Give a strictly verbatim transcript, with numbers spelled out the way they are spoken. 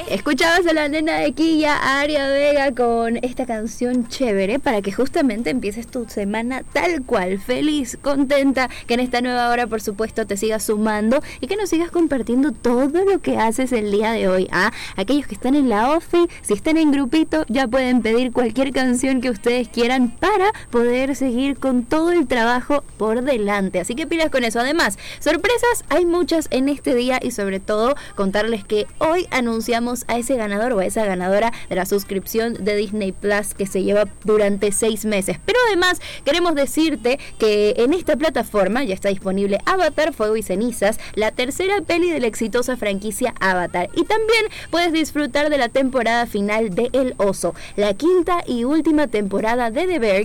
Escuchabas a la nena de Quilla, Aria Vega, con esta canción chévere para que justamente empieces tu semana tal cual, feliz, contenta, que en esta nueva hora, por supuesto, te sigas sumando y que nos sigas compartiendo todo lo que haces el día de hoy. ¿Ah? Aquellos que están en la ofi, si están en grupito, ya pueden pedir cualquier canción que ustedes quieran para poder seguir con todo el trabajo por delante. Así que pilas con eso. Además, sorpresas hay muchas en este día y sobre todo contarles que hoy anunciamos a ese ganador o a esa ganadora de la suscripción de Disney Plus que se lleva durante seis meses. Pero además queremos decirte que en esta plataforma ya está disponible Avatar, Fuego y Cenizas, la tercera peli de la exitosa franquicia Avatar. Y también puedes disfrutar de la temporada final de El Oso, la quinta y última temporada de The Bear,